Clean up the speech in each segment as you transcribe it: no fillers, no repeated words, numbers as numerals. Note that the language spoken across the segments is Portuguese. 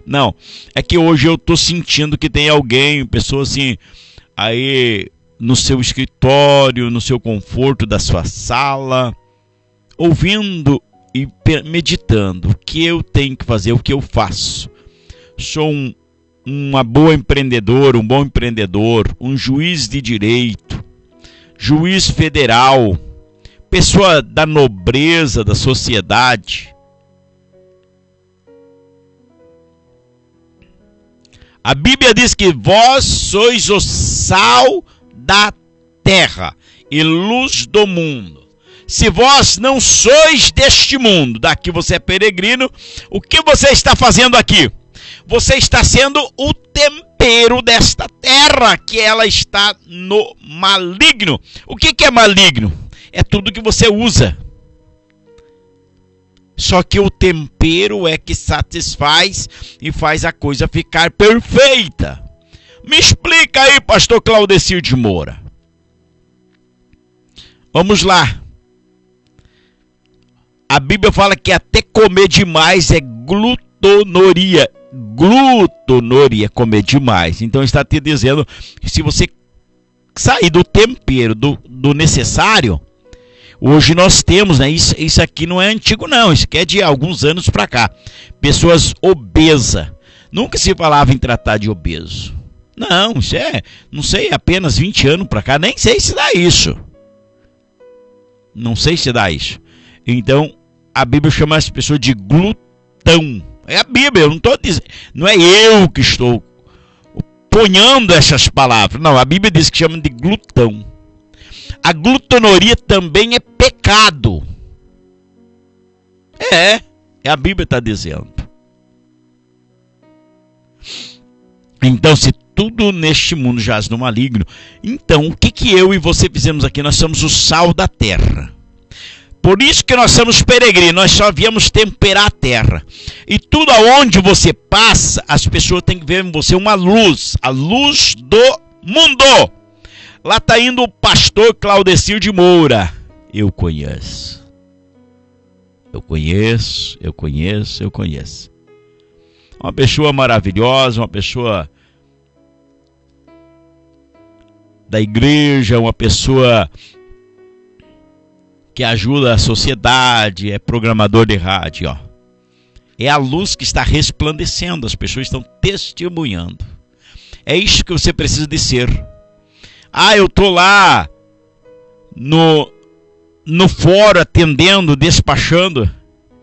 Não, é que hoje eu tô sentindo que tem alguém, pessoa assim, aí no seu escritório, no seu conforto da sua sala, ouvindo e meditando o que eu tenho que fazer, o que eu faço. Sou uma boa empreendedora, um bom empreendedor, um juiz de direito, juiz federal, pessoa da nobreza da sociedade. A Bíblia diz que vós sois o sal da terra e luz do mundo. Se vós não sois deste mundo, daqui você é peregrino, o que você está fazendo aqui? Você está sendo o tempero desta terra, que ela está no maligno. O que é maligno? É tudo que você usa. Só que o tempero é que satisfaz e faz a coisa ficar perfeita. Me explica aí, pastor Claudecir de Moura. Vamos lá. A Bíblia fala que até comer demais é glutonoria. Glutonoria, comer demais. Então está te dizendo que se você sair do tempero, do necessário... Hoje nós temos, né? Isso aqui não é antigo não, isso aqui é de alguns anos para cá. Pessoas obesas. Nunca se falava em tratar de obeso. Não, isso é, não sei, apenas 20 anos para cá, nem sei se dá isso. Não sei se dá isso. Então, a Bíblia chama as pessoas de glutão. É a Bíblia, eu não estou dizendo, não é eu que estou ponhando essas palavras. Não, a Bíblia diz que chama de glutão. A glutonoria também é pecado. É a Bíblia está dizendo. Então, se tudo neste mundo jaz no maligno, então o que eu e você fizemos aqui? Nós somos o sal da terra. Por isso que nós somos peregrinos, nós só viemos temperar a terra. E tudo aonde você passa, as pessoas têm que ver em você uma luz, a luz do mundo. Lá está indo o pastor Claudecir de Moura. Eu conheço. Uma pessoa maravilhosa, uma pessoa da igreja, uma pessoa que ajuda a sociedade, é programador de rádio, ó. É a luz que está resplandecendo, as pessoas estão testemunhando. É isso que você precisa de ser. Ah, eu tô lá no fórum atendendo, despachando.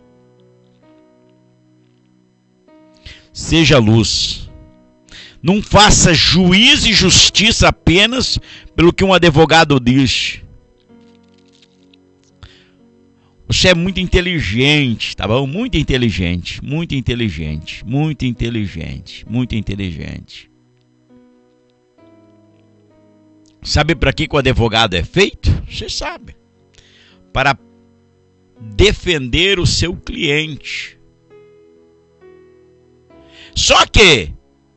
Seja luz. Não faça juízo e justiça apenas pelo que um advogado diz. Você é muito inteligente, tá bom? Muito inteligente. Sabe para que o advogado é feito? Você sabe. Para defender o seu cliente. Só que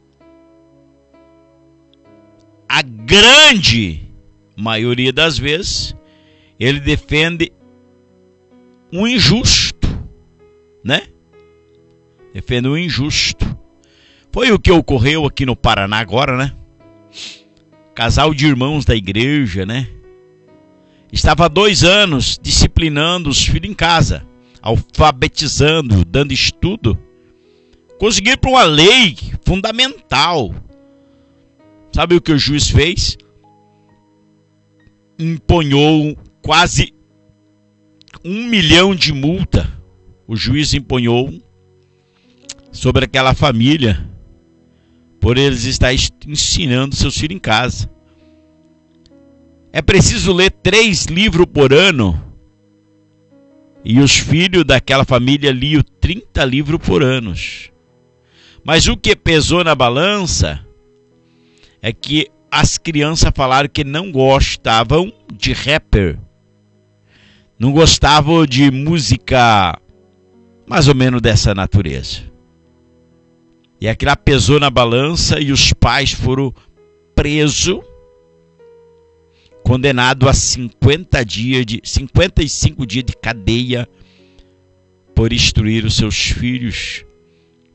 a grande maioria das vezes ele defende um injusto, né? Defende um injusto. Foi o que ocorreu aqui no Paraná agora, né? Casal de irmãos da igreja, né? Estava há 2 anos disciplinando os filhos em casa, alfabetizando, dando estudo. Conseguiram para uma lei fundamental. Sabe o que o juiz fez? Empunhou quase 1 milhão de multa. O juiz empunhou sobre aquela família por eles estar ensinando seus filhos em casa. É preciso ler 3 livros por ano. E os filhos daquela família liam 30 livros por ano. Mas o que pesou na balança é que as crianças falaram que não gostavam de rapper. Não gostavam de música mais ou menos dessa natureza. E aquilo pesou na balança e os pais foram presos, condenados a 55 dias de cadeia por instruir os seus filhos